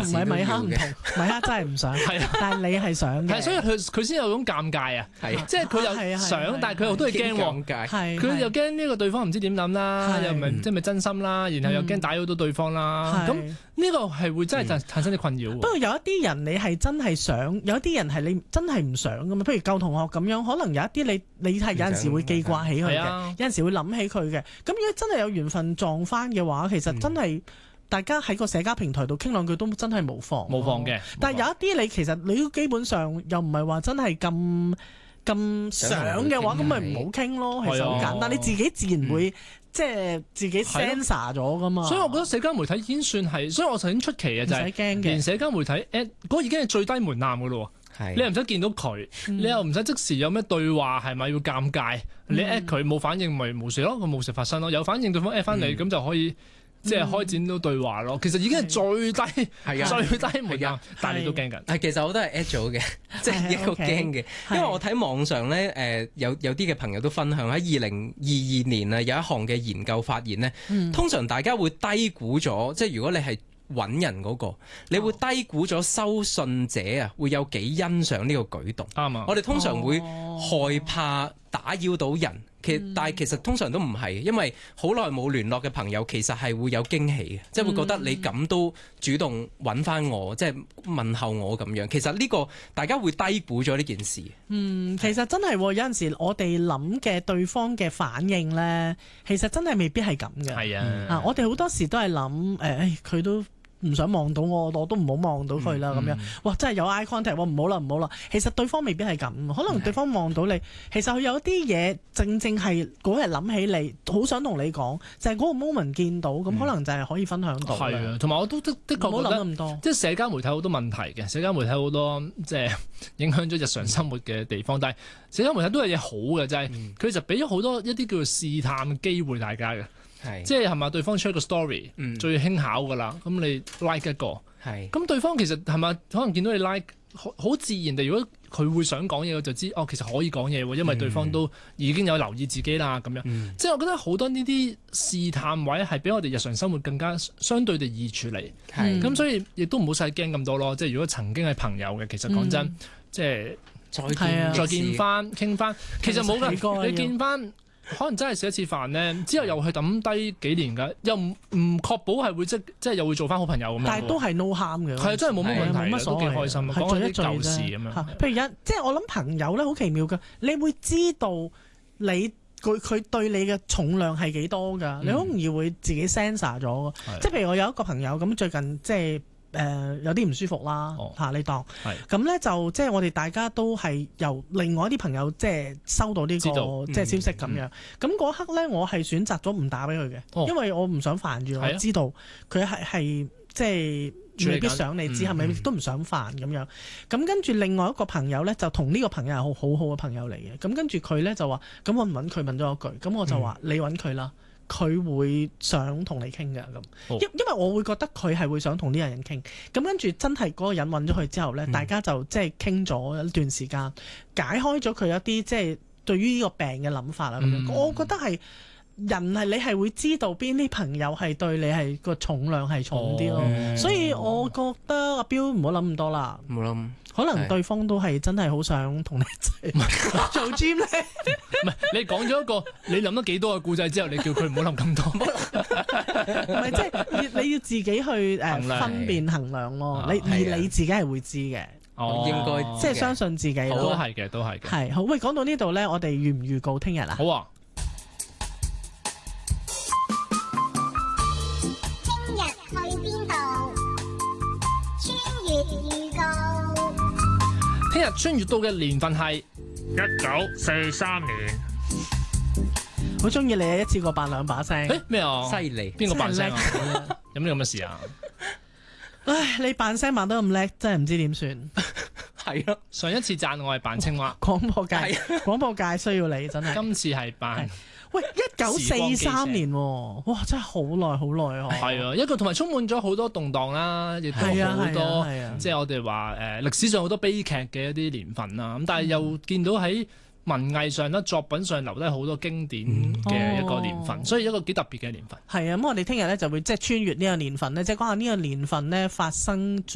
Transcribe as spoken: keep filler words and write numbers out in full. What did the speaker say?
唔係米哈唔同，米哈真係唔想，係啊，但係你係想嘅， 所以佢佢先有種尷尬啊，係，即係佢又想，但係佢又都係驚喎，係，佢又驚呢個對方唔知點諗啦，又唔係即係咪真心啦，然後又驚打擾到對方啦，咁呢個係會真係產生啲困擾。 不過有一啲人你係真係想，有一啲人係你真係唔想噶嘛，譬如舊同學咁樣，可能有一啲你你係有陣時會記掛起佢嘅，有陣時會諗起佢嘅，咁如果真係有緣分撞翻嘅話，其實真係。大家喺個社交平台度傾兩句都真係無妨， 無妨嘅。 但係有一啲你其實你都基本上又唔係話真係咁咁想嘅話，咁咪唔好傾咯。其實好簡單，你自己自然會、嗯、即係自己 censor 咗噶嘛。 所以我覺得社交媒體已經算係，所以我曾經出奇嘅就係、是，連社交媒體 at 嗰個已經係最低門檻噶咯。你又唔使見到佢，嗯、你又唔使即時有咩對話，係咪要尷尬？嗯、你 at 佢冇反應，咪冇事咯，佢冇事發生咯。有反應，對方 at 翻你，咁、嗯、就可以。即係開展到對話咯，其實已經係最低、嗯、最低門檻，但係你都驚緊。 係其實我都係 at 咗嘅，即係一個驚嘅，因為我睇網上咧誒、呃、有有啲嘅朋友都分享喺二零二二年啊有一項嘅研究發現咧，嗯、通常大家會低估咗，即係如果你係揾人嗰、那個，你會低估咗收信者啊會有幾欣賞呢個舉動。啱啊！我哋通常會害怕打擾到人。其但係其實通常都唔係，因為好耐冇聯絡嘅朋友其實係會有驚喜嘅，即係會覺得你咁都主動揾翻我，即係問候我咁樣。其實呢個大家會低估咗呢件事。嗯， 其實真係有陣時我哋諗嘅對方嘅反應咧，其實真係未必係咁嘅。係啊，啊我哋好多時都係諗誒，佢都唔想望到我，我都唔好望到佢啦咁樣。哇，真係有 eye contact，唔好啦唔好啦。其實對方未必係咁，可能對方望到你，其實佢有啲嘢正正係嗰日諗起你，好想同你講，就係、是、嗰個 moment 見到，咁、嗯、可能就係可以分享到。係啊， 同埋我都的的確覺得，咁多即係社交媒體好多問題嘅，社交媒體好多即係影響咗日常生活嘅地方，但係社交媒體都係嘢好嘅，就係、是、佢就俾咗好多一啲叫做試探嘅機會大家嘅。即係係咪對方出一個 story、嗯、最輕巧噶啦，咁你 like 一個，咁對方其實係咪可能見到你 like 好自然地，如果佢會想講嘢，我就知哦，其實可以講嘢，因為對方都已經有留意自己啦，咁樣，嗯、即係我覺得好多呢啲試探位係比我哋日常生活更加相對地易處理，咁、嗯、所以亦都唔好使驚咁多咯。即係如果曾經係朋友嘅，其實講真，嗯、即係再見再見翻傾翻，其實冇噶，你見翻。可能真係食一次飯咧，之後又去抌低幾年㗎，又唔唔確保係會即即係又會做翻好朋友咁樣。但係都係 no harm 嘅。係真係冇乜問題，冇乜所謂，都幾開心。講下啲舊事咁樣。譬如一即係我諗朋友咧好奇妙㗎，你會知道你佢佢對你嘅重量係幾多㗎？嗯、你好容易會自己 censor 咗。即係譬如我有一個朋友咁最近即係。誒、呃、有啲唔舒服啦嚇、哦啊，你當咁咧就即係我哋大家都係由另外一啲朋友即係收到呢、這個道即係消息咁、嗯、樣。咁嗰、嗯、刻咧，我係選擇咗唔打俾佢嘅，哦、因為我唔想煩住，我知道佢係係即係未必想你知，係咪、嗯、都唔想煩咁樣。咁跟住另外一個朋友咧，就同呢個朋友係好好好嘅朋友嚟嘅。咁跟住佢咧就話：咁我唔揾佢，問咗一句，咁我就話、嗯、你揾佢啦。佢會想同你傾嘅咁，因因為我會覺得佢係會想同呢個人傾，咁跟住真係嗰個人揾咗佢之後呢，嗯、大家就即係傾咗一段時間，解開咗佢一啲即係對於呢個病嘅諗法啦咁樣。嗯、我覺得係人係你係會知道邊啲朋友係對你係個重量係重啲咯，哦、所以我覺得阿彪唔好諗咁多啦，唔好諗。可能對方都係真係好想同你一齊做 gym 咧。唔係你講咗一個你諗得幾多嘅故仔之後，你叫佢唔好諗咁多。 唔係即係你要自己去誒、呃、量分辨衡量咯。你、啊、而你自己係會知嘅。哦，應該即係相信自己。 都係嘅，都係嘅。 係好，喂，講到呢度咧，我哋預唔預告聽日啊？ 好啊。 聽日去邊度？穿越預告。 聽日穿越到嘅年份係一九四三年。 好中意你啊！一次過扮兩把聲。 誒咩啊？ 犀利！ 邊個扮聲啊？有咩咁嘅事啊？ 唉，你扮聲扮得咁叻，真係唔知點算。 係咯，上一次讚我係扮青蛙。 廣播界，廣播界需要你真係。 今次係扮。 喂，一九四三年喎，哇，真係好耐好耐啊！ 係啊，一個同埋充滿咗好多動盪啦，亦都好多即係我哋話誒歷史上好多悲劇嘅一啲年份啦。咁但係又見到喺文藝上咧，作品上留低好多經典嘅一個年份，嗯哦、所以一個幾特別嘅年份。 係啊，咁我哋聽日咧就會即係穿越呢個年份咧，即係講下呢個年份咧發生咗